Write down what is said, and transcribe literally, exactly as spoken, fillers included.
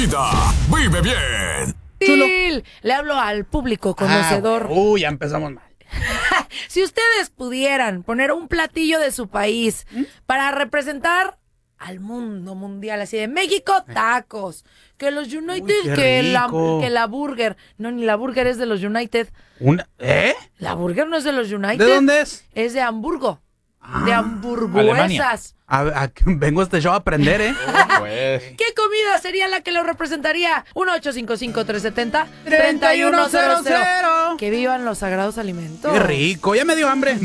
Vive bien. Chulo. Le hablo al público conocedor. Ah, uy, ya empezamos mal. Si ustedes pudieran poner un platillo de su país ¿Mm? para representar al mundo mundial, así de México, tacos, que los United, Uy, que, la, rico. que la burger. No, ni la burger es de los United. Una, ¿Eh? La burger no es de los United. ¿De dónde es? Es de Hamburgo. Ah, de hamburguesas. Alemania. A, a, vengo a este show a aprender, ¿eh? Oh, pues. ¿Qué comida sería la que lo representaría? uno ocho cinco cinco, tres siete cero, treinta y uno cero cero. Que vivan los sagrados alimentos. Qué rico, ya me dio hambre.